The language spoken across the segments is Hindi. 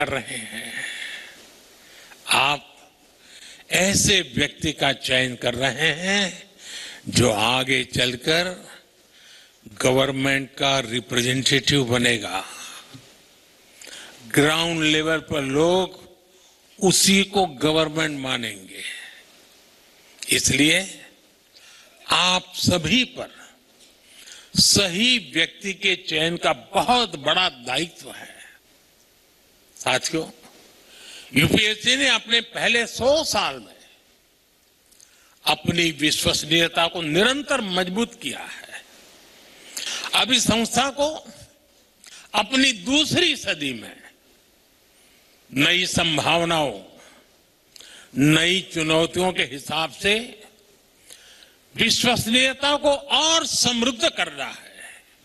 कर रहे हैं, आप ऐसे व्यक्ति का चयन कर रहे हैं जो आगे चलकर गवर्नमेंट का रिप्रेजेंटेटिव बनेगा। ग्राउंड लेवल पर लोग उसी को गवर्नमेंट मानेंगे। इसलिए आप सभी पर सही व्यक्ति के चयन का बहुत बड़ा दायित्व है। साथियों, यूपीएससी ने अपने पहले 100 साल में अपनी विश्वसनीयता को निरंतर मजबूत किया है। अब इस संस्था को अपनी दूसरी सदी में नई संभावनाओं, नई चुनौतियों के हिसाब से विश्वसनीयता को और समृद्ध करना है।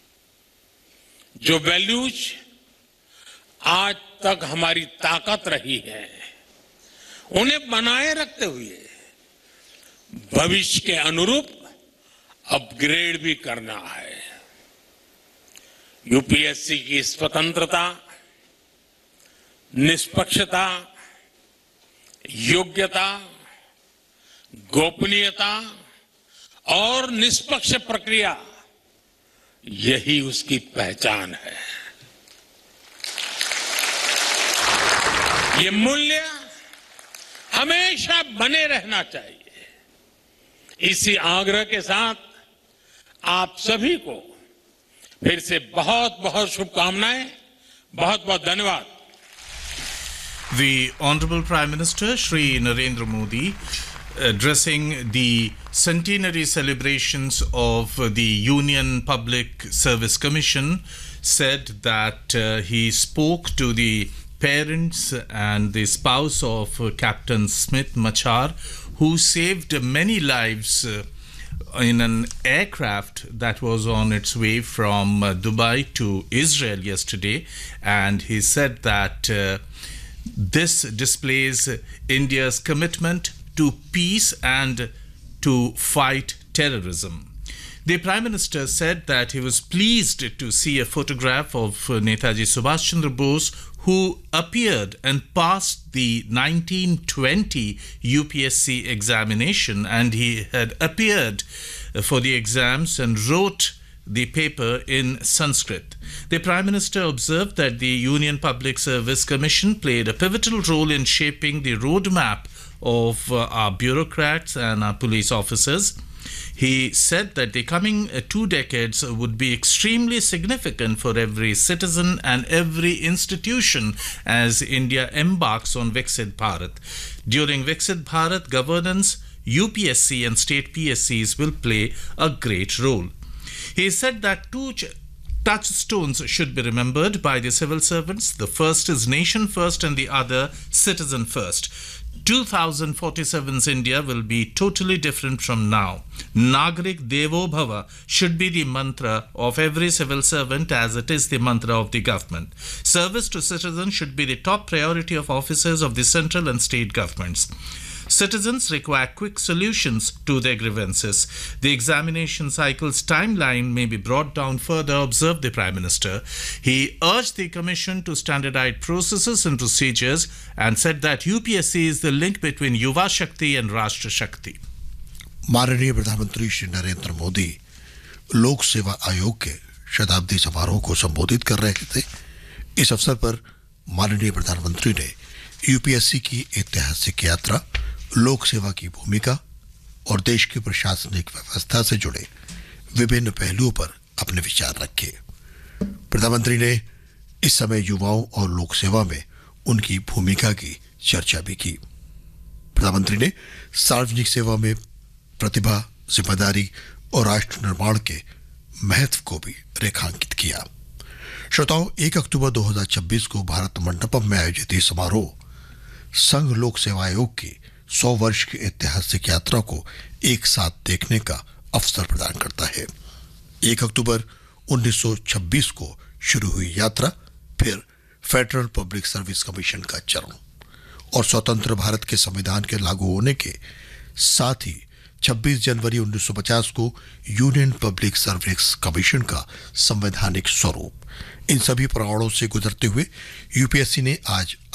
जो वैल्यूज आज तक हमारी ताकत रही है, उन्हें बनाए रखते हुए भविष्य के अनुरूप अपग्रेड भी करना है। यूपीएससी की स्वतंत्रता, निष्पक्षता, योग्यता, गोपनीयता और निष्पक्ष प्रक्रिया, यही उसकी पहचान है। ये मूल्य हमेशा बने रहना चाहिए। इसी आग्रह के साथ आप सभी को फिर से बहुत बहुत शुभकामनाएं, बहुत बहुत धन्यवाद। The Honorable Prime Minister Shri Narendra Modi, addressing the centenary celebrations of the Union Public Service Commission, said that he spoke to the parents and the spouse of Captain Smith Machar, who saved many lives in an aircraft that was on its way from Dubai to Israel yesterday. And he said that this displays India's commitment to peace and to fight terrorism. The Prime Minister said that he was pleased to see a photograph of Netaji Subhash Chandra Bose, who appeared and passed the 1920 UPSC examination, and he had appeared for the exams and wrote the paper in Sanskrit. The Prime Minister observed that the Union Public Service Commission played a pivotal role in shaping the roadmap of our bureaucrats and our police officers. He said that the coming 2 decades would be extremely significant for every citizen and every institution as India embarks on Viksit Bharat. During Viksit Bharat governance, UPSC and state PSCs will play a great role. He said that 2 touchstones should be remembered by the civil servants. The first is nation first and the other citizen first. 2047's India will be totally different from now. Nagrik Devo Bhava should be the mantra of every civil servant, as it is the mantra of the government. Service to citizens should be the top priority of officers of the central and state governments. Citizens require quick solutions to their grievances. The examination cycle's timeline may be brought down further, observed the Prime Minister. He urged the Commission to standardize processes and procedures and said that UPSC is the link between Yuva Shakti and Rashtra Shakti. माननीय प्रधानमंत्री श्री नरेंद्र मोदी लोक सेवा आयोग के शताब्दी समारोह को संबोधित कर रहे थे। इस अवसर पर माननीय प्रधानमंत्री ने यूपीएससी की ऐतिहासिक यात्रा, लोक सेवा की भूमिका और देश की प्रशासनिक व्यवस्था से जुड़े विभिन्न पहलुओं पर अपने विचार रखे। प्रधानमंत्री ने इस समय युवाओं और लोक सेवा में उनकी भूमिका की चर्चा भी की। प्रधानमंत्री ने सार्वजनिक सेवा में प्रतिभा, जिम्मेदारी और राष्ट्र निर्माण के महत्व को भी रेखांकित किया। श्रोताओं, 1 अक्टूबर 2026 को भारत मंडपम में आयोजित ये समारोह संघ लोक सेवा आयोग की 100 वर्ष की ऐतिहासिक यात्रा को एक साथ देखने का अवसर प्रदान करता है। 1 अक्टूबर 1926 को शुरू हुई यात्रा, फिर फेडरल पब्लिक सर्विस कमीशन का चरण और स्वतंत्र भारत के संविधान के लागू होने के साथ ही 26 जनवरी 1950 को यूनियन पब्लिक सर्विस कमीशन का संवैधानिक स्वरूप। इन सभी पड़ावों से गुजरते हुए यूपीएससी ने आज